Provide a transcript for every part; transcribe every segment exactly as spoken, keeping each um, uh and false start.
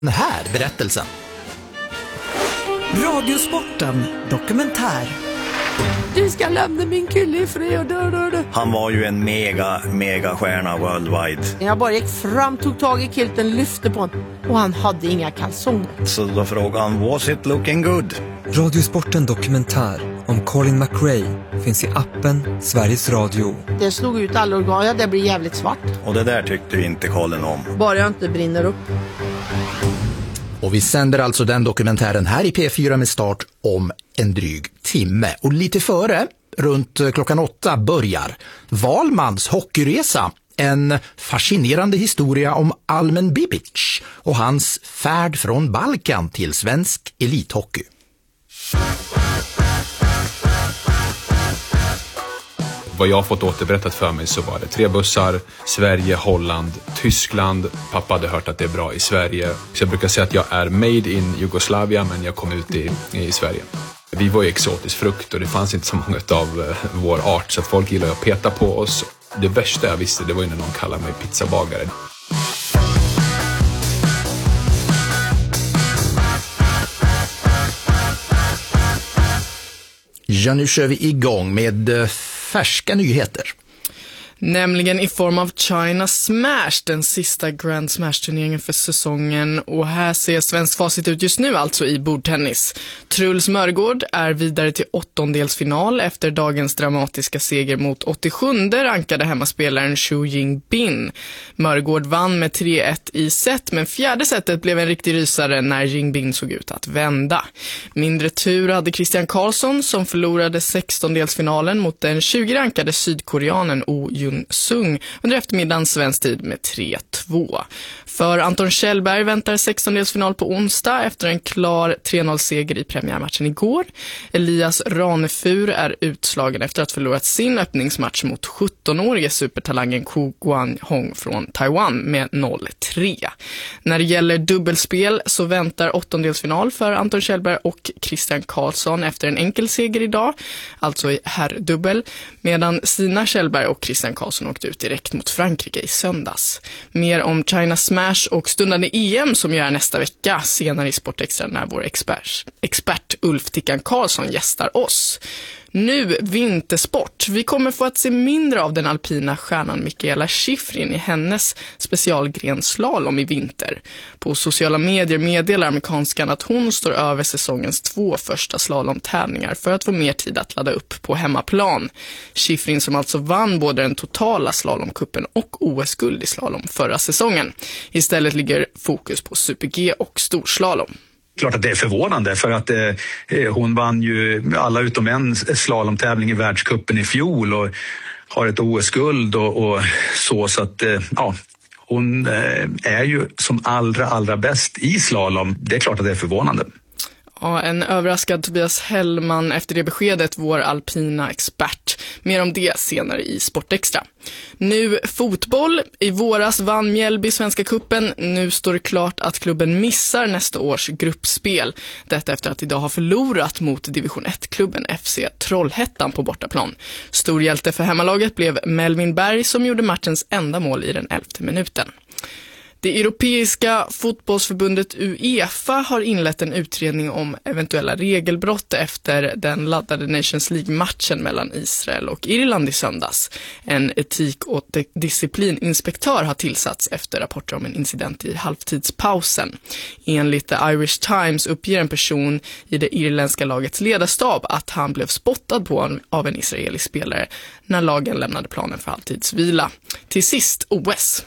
Den här berättelsen. Radiosporten dokumentär. Du ska lämna min kille i fred. Han var ju en mega, mega stjärna worldwide. Jag bara gick fram, tog tag i kilten, lyfte på honom. Och han hade inga kalsonger. Så då frågade han, was it looking good? Radiosporten dokumentär om Colin McRae finns i appen Sveriges Radio. Det slog ut alla organ, ja, det blir jävligt svart. Och det där tyckte ju inte Colin om. Bara jag inte brinner upp. Och vi sänder alltså den dokumentären här i P fyra med start om en dryg timme. Och lite före, runt klockan åtta, börjar Valmans hockeyresa. En fascinerande historia om Almen Bibic och hans färd från Balkan till svensk elithockey. Vad jag har fått återberättat för mig så var det tre bussar, Sverige, Holland, Tyskland. Pappa hade hört att det är bra i Sverige. Så jag brukar säga att jag är made in Jugoslavia, men jag kom ut i, i Sverige. Vi var ju exotisk frukt och det fanns inte så många av vår art, så att folk gillade att peta på oss. Det värsta jag visste, det var ju när någon kallade mig pizzabagare. Ja, nu kör vi igång med färska nyheter. Nämligen i form av China Smash, den sista Grand Smash-turneringen för säsongen. Och här ser svensk facit ut just nu, alltså i bordtennis. Truls Mörgård är vidare till åttondelsfinal efter dagens dramatiska seger mot åttiosjunde rankade hemmaspelaren Xu Jingbin. Mörgård vann med tre ett i set, men fjärde setet blev en riktig rysare när Jingbin såg ut att vända. Mindre tur hade Christian Karlsson som förlorade sextondelsfinalen mot den tjugo rankade sydkoreanen Oh Jun Sung under eftermiddagen svensk tid med tre två. För Anton Kjellberg väntar sextondelsfinal på onsdag efter en klar tre noll-seger i premiärmatchen igår. Elias Ranefur är utslagen efter att ha förlorat sin öppningsmatch mot sjuttonårige supertalangen Ko Guanhong från Taiwan med noll tre. När det gäller dubbelspel så väntar åttondelsfinal för Anton Kjellberg och Christian Karlsson efter en enkel seger idag, alltså i herrdubbel, medan Sina Kjellberg och Christian Karlsson åkte ut direkt mot Frankrike i söndags. Mer om China Smash och stundande E M som gör nästa vecka senare i Sportextra när vår expert, expert Ulf Tickan Karlsson gästar oss. Nu vintersport. Vi kommer få att se mindre av den alpina stjärnan Mikaela Shiffrin i hennes specialgren slalom i vinter. På sociala medier meddelar amerikanskan att hon står över säsongens två första slalomtävlingar för att få mer tid att ladda upp på hemmaplan. Shiffrin som alltså vann både den totala slalomkuppen och O S-guld i slalom förra säsongen. Istället ligger fokus på super-G och storslalom. Klart att det är förvånande för att eh, hon vann ju alla utom en slalomtävling i världscupen i fjol och har ett O S-guld och, och så, så att eh, ja, hon eh, är ju som allra allra bäst i slalom. Det är klart att det är förvånande. Ja, en överraskad Tobias Hellman efter det beskedet, vår alpina expert. Mer om det senare i Sportextra. Nu fotboll. I våras vann Mjällby Svenska kuppen. Nu står det klart att klubben missar nästa års gruppspel. Detta efter att idag ha förlorat mot division ett-klubben F C Trollhättan på bortaplan. Stor hjälte för hemmalaget blev Melvin Berg som gjorde matchens enda mål i den elfte minuten. Det europeiska fotbollsförbundet UEFA har inlett en utredning om eventuella regelbrott efter den laddade Nations League-matchen mellan Israel och Irland i söndags. En etik- och disciplininspektör har tillsatts efter rapporter om en incident i halvtidspausen. Enligt The Irish Times uppger en person i det irländska lagets ledarstab att han blev spottad på av en israelisk spelare när lagen lämnade planen för halvtidsvila. Till sist O S.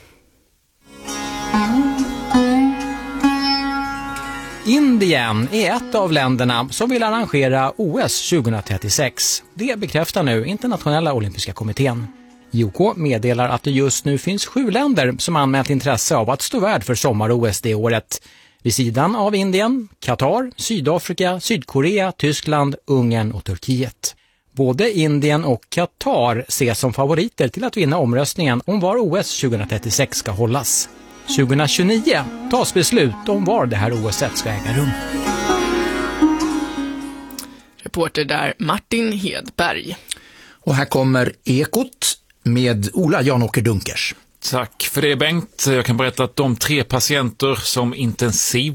Indien är ett av länderna som vill arrangera O S tjugohundratrettiosex. Det bekräftar nu Internationella Olympiska kommittén. I O K meddelar att det just nu finns sju länder som anmält intresse av att stå värd för sommar-O S det året. Vid sidan av Indien, Qatar, Sydafrika, Sydkorea, Tyskland, Ungern och Turkiet. Både Indien och Qatar ses som favoriter till att vinna omröstningen om var O S tjugohundratrettiosex ska hållas. tjugohundratjugonio tas beslut om var det här O S-et ska äga rum. Reporter där Martin Hedberg. Och här kommer Ekot med Ola Jan-Åker Dunkers. Tack för det, Bengt. Jag kan berätta att de tre patienter som intensiv